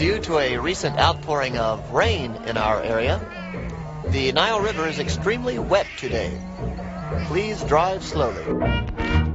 Due to a recent outpouring of rain in our area, the Nile River is extremely wet today. Please drive slowly.